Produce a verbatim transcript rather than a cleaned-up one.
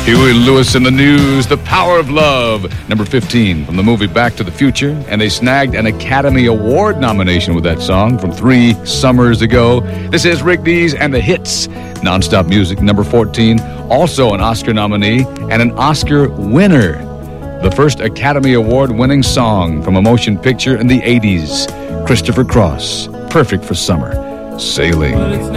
Huey Lewis in the news, The Power of Love, number fifteen from the movie Back to the Future, and they snagged an Academy Award nomination with that song from three summers ago. This is Rick Dees and the Hits, Nonstop Music, number fourteen, also an Oscar nominee and an Oscar winner. The first Academy Award-winning song from a motion picture in the eighties, Christopher Cross, perfect for summer, Sailing.